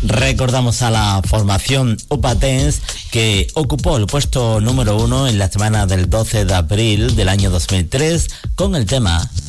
Recordamos a la formación Upa Dance, que ocupó el puesto número 1 en la semana del 12 de abril del año 2003 con el tema